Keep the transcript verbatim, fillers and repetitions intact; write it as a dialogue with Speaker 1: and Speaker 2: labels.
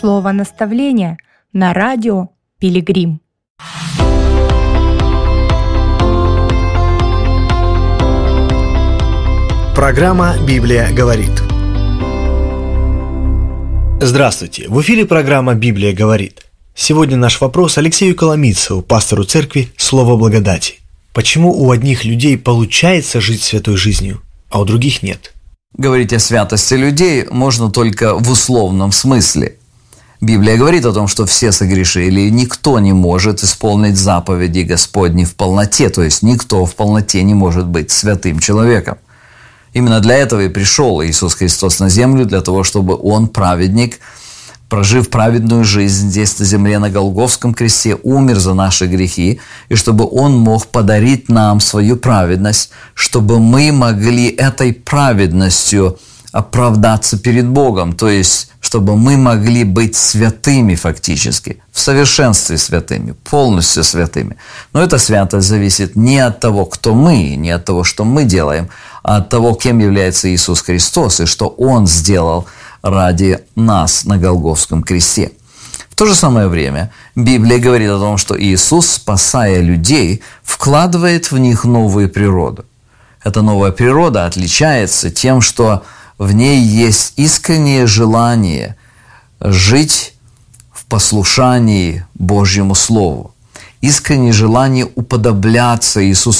Speaker 1: слово наставления на радио «Пилигрим».
Speaker 2: Программа «Библия говорит». Здравствуйте! В эфире программа «Библия говорит». Сегодня наш вопрос Алексею Коломийцеву, пастору церкви «Слово благодати». Почему у одних людей получается жить святой жизнью, а у других нет?
Speaker 3: Говорить о святости людей можно только в условном смысле. Библия говорит о том, что все согрешили, и никто не может исполнить заповеди Господни в полноте, то есть никто в полноте не может быть святым человеком. Именно для этого и пришел Иисус Христос на землю, для того, чтобы Он, праведник, прожив праведную жизнь здесь на земле, на Голгофском кресте, умер за наши грехи, и чтобы Он мог подарить нам свою праведность, чтобы мы могли этой праведностью оправдаться перед Богом, то есть чтобы мы могли быть святыми фактически, в совершенстве святыми, полностью святыми. Но эта святость зависит не от того, кто мы, не от того, что мы делаем, а от того, кем является Иисус Христос и что Он сделал ради нас на Голгофском кресте. В то же самое время Библия говорит о том, что Иисус, спасая людей, вкладывает в них новую природу. Эта новая природа отличается тем, что в ней есть искреннее желание жить в послушании Божьему Слову, искреннее желание уподобляться Иисусу